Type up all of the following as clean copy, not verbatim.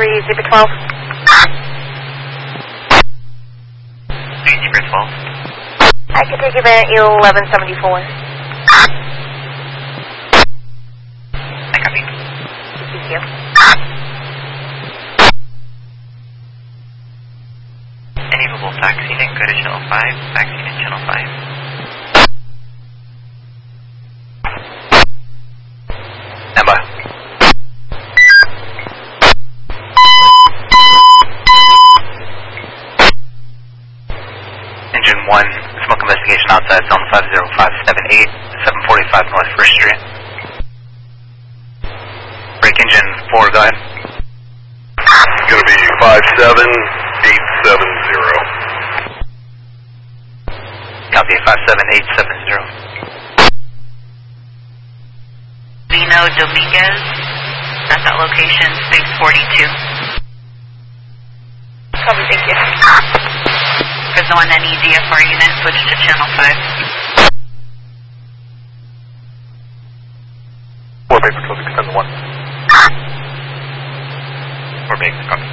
Zebra 12. 3 Zebra 12. I can take you at 1174. I copy. Thank you. Enable taxi link, go to channel 5, taxi to channel 5. Standby. Engine 1, smoke investigation outside zone 50578, 745 North 1st Street. Brake engine 4, go ahead. It's going to be 57870. Copy, 57870. Lino Dominguez, at that location, space 42. Copy, thank you. There's no one any DFR unit, switch to channel 5. 4 Bay Patrol, extend 1. 4 Bay, copy.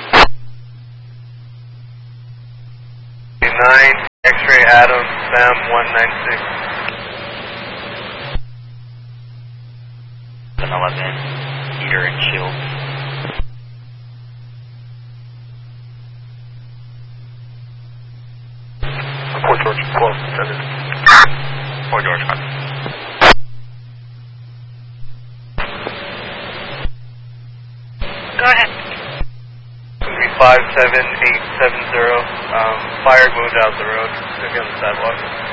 9, X-ray Adam, Sam 196. 11, heater and shield. Fort George 12, descended. Fort George, copy. Go ahead. It's going to be 57870. Fire moved out the road. It's going to be on the sidewalk.